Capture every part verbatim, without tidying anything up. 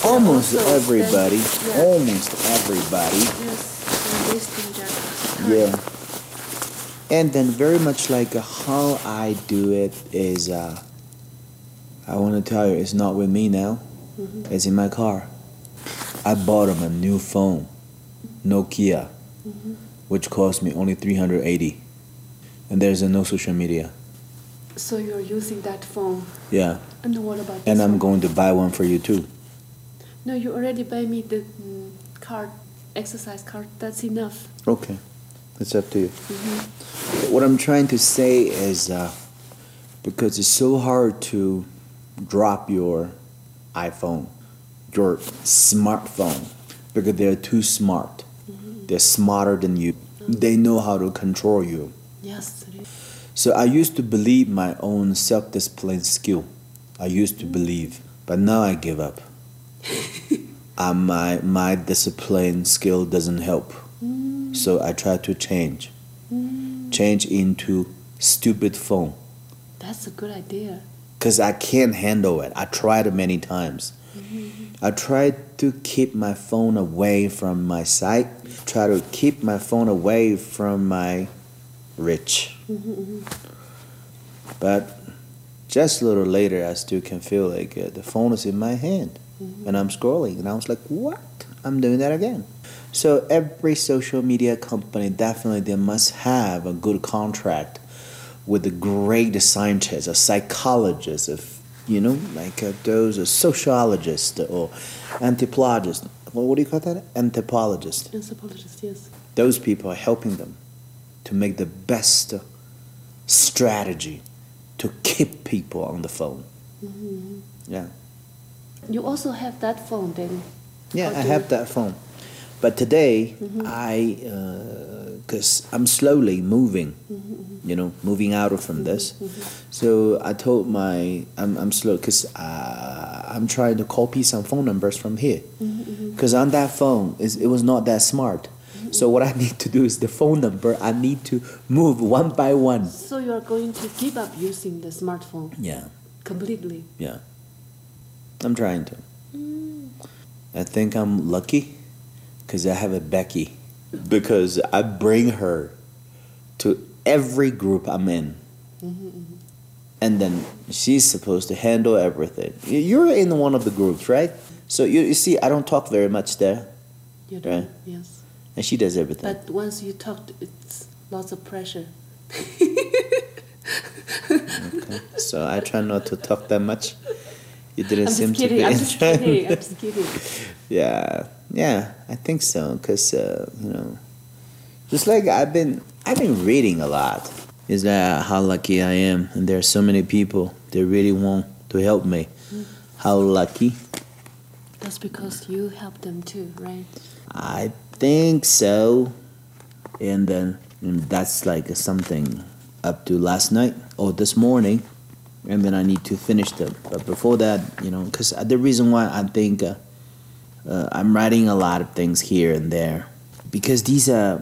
Almost also everybody. then, yeah. Almost everybody. Yes, and wasting their time. Yeah. And then very much like uh, how I do it is, uh, I want to tell you, it's not with me now. Mm-hmm. It's in my car. I bought him a new phone, Nokia, Mm-hmm. which cost me only three hundred eighty. And there's a no social media. So you're using that phone. Yeah. And what about this And I'm one? going to buy one for you too. No, you already buy me the mm, card, exercise card. That's enough. Okay. It's up to you. Mm-hmm. What I'm trying to say is uh, because it's so hard to drop your iPhone, your smartphone, because they're too smart. Mm-hmm. They're smarter than you. Mm-hmm. They know how to control you. Yes, it is. So I used to believe my own self-discipline skill. I used to believe, but now I give up. uh, my my discipline skill doesn't help. Mm. So I try to change. Mm. Change into stupid phone. That's a good idea. Because I can't handle it. I tried it many times. Mm-hmm. I tried to keep my phone away from my site. Try to keep my phone away from my rich. Mm-hmm. But just a little later, I still can feel like uh, the phone is in my hand. Mm-hmm. And I'm scrolling. And I was like, what? I'm doing that again. So every social media company, definitely they must have a good contract with a great scientist, a psychologist, if you know, like uh, those a sociologist or anthropologist. Well, what do you call that? Anthropologist. Anthropologist, yes. Those people are helping them to make the best uh, strategy to keep people on the phone. Mm-hmm. Yeah. You also have that phone then? Yeah, Or I do have you- that phone. But today, Mhm. I, because I'm slowly moving, Mm-hmm. you know, moving out of from this. Mm-hmm. So I told my, I'm, I'm slow because uh, I'm trying to copy some phone numbers from here. Mm-hmm. Because on that phone, is it was not that smart. So what I need to do is the phone number, I need to move one by one. So you are going to give up using the smartphone Yeah, completely? yeah. I'm trying to. Mm. I think I'm lucky because I have a Becky. Because I bring her to every group I'm in. Mm-hmm, mm-hmm. And then she's supposed to handle everything. Y- You're in one of the groups, right? So you, you see, I don't talk very much there. You do, Right. yes. And she does everything. But once you talk, it's lots of pressure. Okay. So I try not to talk that much. You didn't I'm seem just kidding. to be I'm just kidding. I'm just kidding. Yeah, yeah, I think so. Cause uh, you know, just like I've been, I've been reading a lot. Is that how lucky I am? And there are so many people that really want to help me. Mm. How lucky? That's because you help them too, right? I think so. And then and that's like something up to last night or this morning. And then I need to finish them. But before that, you know, because the reason why I think uh, uh, I'm writing a lot of things here and there, because these uh,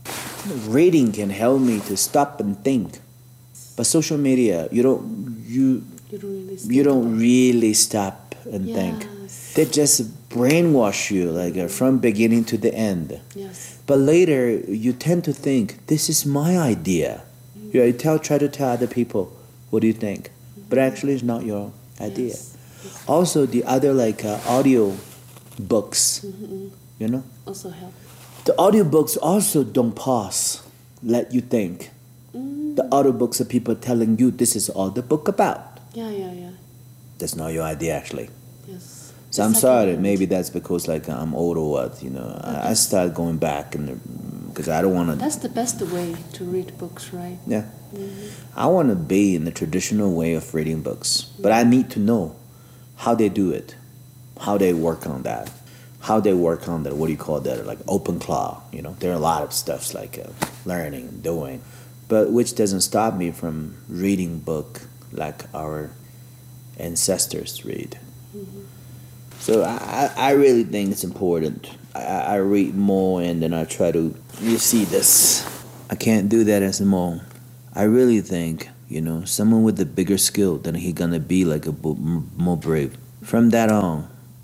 reading can help me to stop and think. But social media, you don't you You don't really. you think don't about- really stop and think. Yes. They just brainwash you like uh, from beginning to the end. Yes. But later, you tend to think, this is my idea. You, know, you tell, try to tell other people, what do you think? But actually, it's not your idea. Yes. Yes. Also, the other like uh, audio books, Mm-hmm. you know? Also help. The audio books also don't pause, let you think. Mm. The audio books are people telling you this is all the book about. Yeah, yeah, yeah. That's not your idea, actually. Yes. So The I'm second sorry. hand. Maybe that's because like I'm old or what. You know, I, I start going back and because I don't want to. That's the best way to read books, right? Yeah, Mm-hmm. I want to be in the traditional way of reading books, but I need to know how they do it, how they work on that, how they work on that. What do you call that? Like open claw. You know, there are a lot of stuffs like uh, learning and doing, but which doesn't stop me from reading book like our ancestors read. Mm-hmm. So I, I I really think it's important. I, I read more and then I try to. You see this? I can't do that anymore. I really think you know someone with a bigger skill then he gonna be like a bo- m- more brave. From that on,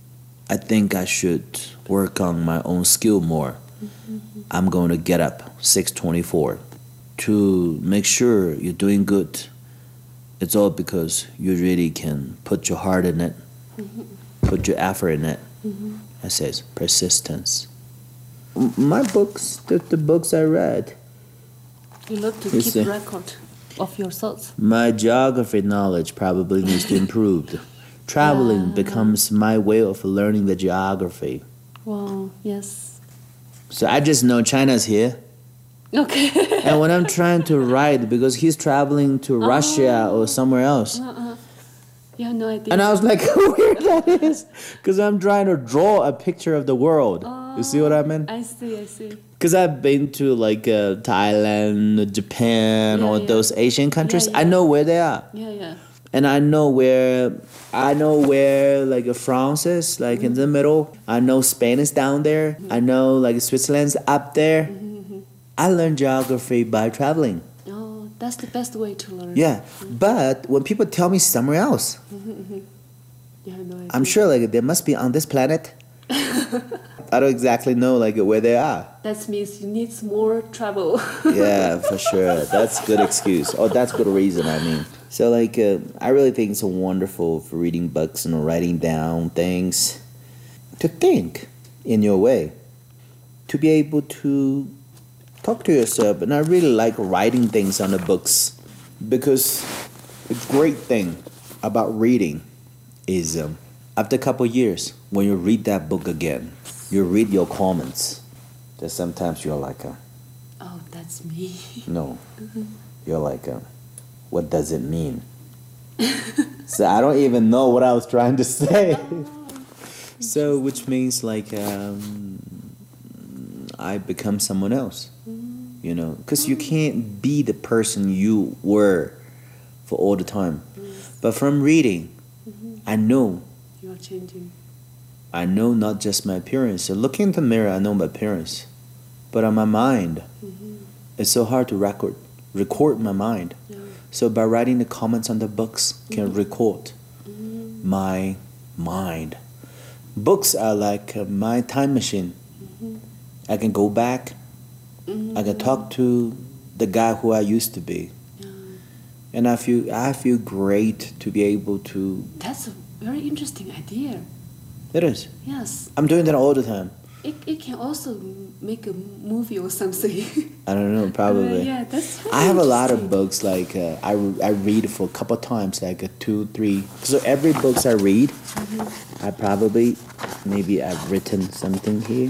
I think I should work on my own skill more. Mm-hmm. I'm going to get up six twenty-four to make sure you're doing good. It's all because you really can put your heart in it, Mm-hmm. put your effort in it. Mm-hmm. It says persistence. M- My books, the, the books I read, You love to You keep see. record of your thoughts. my geography knowledge probably needs to improve. Traveling Yeah. becomes my way of learning the geography. Wow, yes. So I just know China's here. Okay. And when I'm trying to write, because he's traveling to Russia or somewhere else, Uh-uh. You have no idea. and I was like, how weird that is, because I'm trying to draw a picture of the world. You see what I mean? I see, I see. Because I've been to like uh, Thailand, Japan, Yeah, or yeah. those Asian countries. Yeah, I yeah. know where they are, Yeah, yeah. and I know where I know where like uh, France is, like in the middle. I know Spain is down there. I know like Switzerland's up there. I learned geography by traveling. Oh, that's the best way to learn. Yeah, but when people tell me somewhere else, You have no idea. I'm sure like they must be on this planet. I don't exactly know like where they are. That means you need more travel. Yeah, for sure. That's good excuse. Oh, that's good reason. I mean, so like uh, I really think it's wonderful for reading books and writing down things, to think in your way, to be able to talk to yourself. And I really like writing things on the books, because the great thing about reading is um, after a couple years, when you read that book again, you read your comments. That sometimes you're like, uh, Oh, that's me. no, you're like, uh, what does it mean? So I don't even know what I was trying to say. So, which means like um, I become someone else, you know, because you can't be the person you were for all the time. But from reading, I know, You are changing. I know not just my appearance. So looking in the mirror, I know my appearance, but on my mind, it's so hard to record, record my mind. Yeah. So by writing the comments on the books, can record my mind. Books are like uh, my time machine. I can go back. I can talk to the guy who I used to be, Yeah. and I feel I feel great to be able to. That's a very interesting idea. It is. Yes. I'm doing that all the time. It, it can also make a movie or something. I don't know, probably. Uh, yeah, that's very I have a lot of interesting. books like uh, I, I read for a couple of times, like a two, three. So every books I read, I probably maybe I've written something here.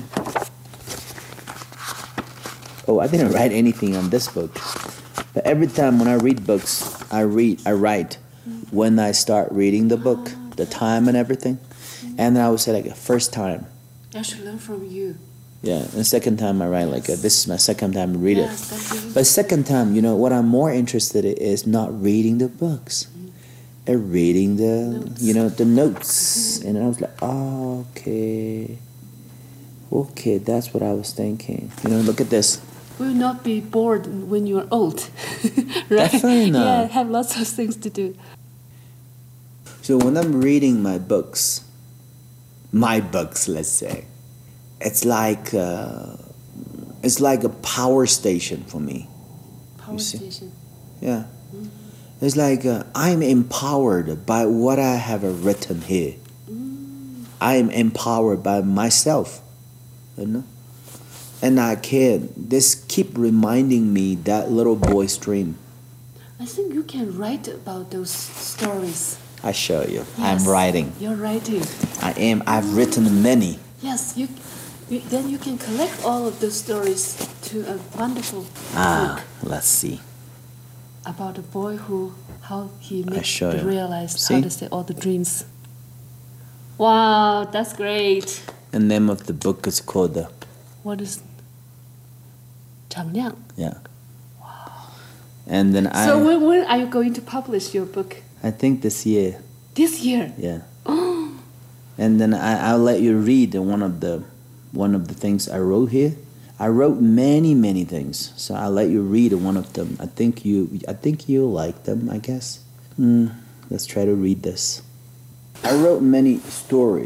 Oh, I didn't write anything on this book. But every time when I read books, I read, I write when I start reading the book, the time and everything, and then I would say like first time, I should learn from you. yeah, and second time I write like uh, this is my second time to read it. Yes, that's really But second time, you know, what I'm more interested in is not reading the books, and reading the, Notes. you know, the notes. And I was like, oh, okay, okay, that's what I was thinking. You know, look at this. will not be bored when you're old. Right? Definitely not. Yeah, have lots of things to do. So when I'm reading my books, my books, let's say, it's like uh, it's like a power station for me. Power You see? station. Yeah, it's like uh, I'm empowered by what I have uh, written here. I am empowered by myself, you know, and I can. This keep reminding me that little boy's dream. I think you can write about those stories. I show you. Yes, I'm writing. You're writing. I am. I've written many. Yes, you, you. Then you can collect all of those stories to a wonderful Ah, book let's see. about a boy who, how he made show you. realized See? how to say all the dreams. Wow, that's great. The name of the book is called the What is 常亮? yeah. And then I So when, when are you going to publish your book? I think this year, This year? yeah. And then I I'll let you read one of the one of the things I wrote here. I wrote many many things, so I'll let you read one of them. I think you I think you like them. I guess. Mm, let's try to read this. I wrote many stories.